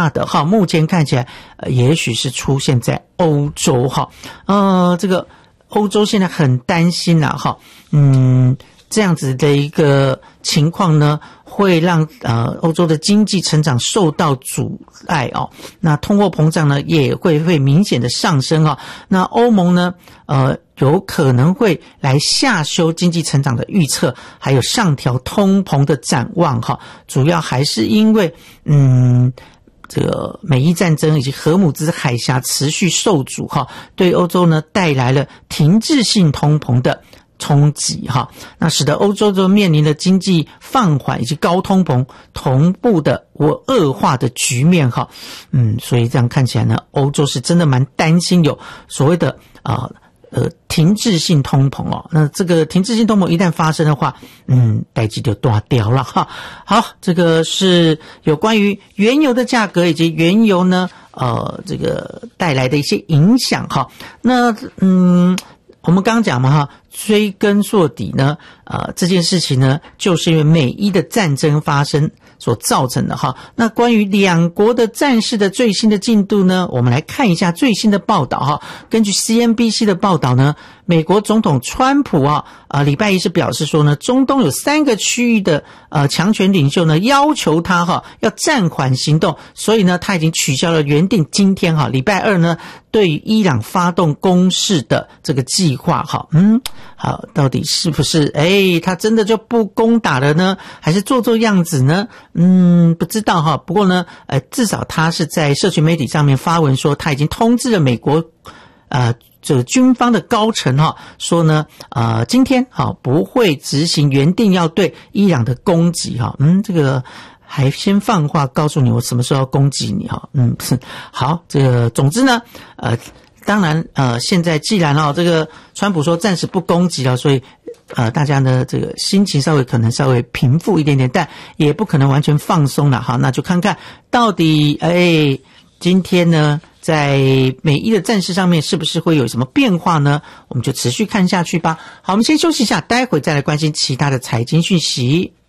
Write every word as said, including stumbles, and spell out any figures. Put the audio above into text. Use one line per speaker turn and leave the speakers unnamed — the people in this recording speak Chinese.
大的哈，目前看起来呃也许是出现在欧洲哈，呃这个欧洲现在很担心啦哈，嗯这样子的一个情况呢，会让呃欧洲的经济成长受到阻碍哦。那通货膨胀呢也会会明显的上升哦。那欧盟呢呃有可能会来下修经济成长的预测，还有上调通膨的展望哈。主要还是因为嗯这个美伊战争以及荷姆兹海峡持续受阻哈，对欧洲呢带来了停滞性通膨的冲击哈，那使得欧洲就面临了经济放缓以及高通膨同步的恶化的局面哈，嗯，所以这样看起来呢，欧洲是真的蛮担心有所谓的啊呃停滞性通膨哦。那这个停滞性通膨一旦发生的话，嗯，代志就大条了哈。好，这个是有关于原油的价格以及原油呢呃这个带来的一些影响哈。那嗯。我们刚刚讲嘛哈，追根溯底呢，呃，这件事情呢，就是因为美伊的战争发生所造成的哈。那关于两国的战事的最新的进度呢，我们来看一下最新的报道哈。根据 C N B C 的报道呢，美国总统川普啊，呃，礼拜一是表示说呢，中东有三个区域的呃强权领袖呢，要求他哈要暂缓行动，所以呢，他已经取消了原定今天哈礼拜二呢，对于伊朗发动攻势的这个计划哈，嗯，好，到底是不是哎，他真的就不攻打了呢，还是做做样子呢？嗯，不知道哈。不过呢，呃，至少他是在社群媒体上面发文说，他已经通知了美国，呃。这个军方的高层哈说呢，呃，今天哈不会执行原定要对伊朗的攻击哈，嗯，这个还先放话告诉你我什么时候要攻击你哈，嗯，好，这个总之呢，呃，当然呃，现在既然哦这个川普说暂时不攻击了，所以呃大家呢这个心情稍微可能稍微平复一点点，但也不可能完全放松了哈，那就看看到底哎今天呢。在美伊的战事上面是不是会有什么变化呢？我们就持续看下去吧。好，我们先休息一下，待会再来关心其他的财经讯息。